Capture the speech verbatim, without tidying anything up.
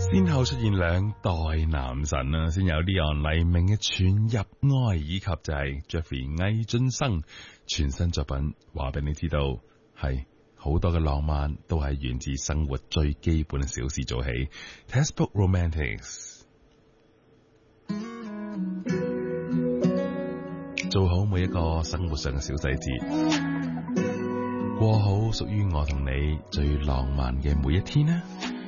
先後出現兩代男神啊，先有 Leon 黎明嘅《全入愛》，以及就係 Jeffrey 魏浚笙全新作品。話俾你知道，係好多嘅浪漫都係源自生活最基本嘅小事做起。Textbook Romantics， 做好每一個生活上嘅小細節，過好屬於我同你最浪漫嘅每一天啊！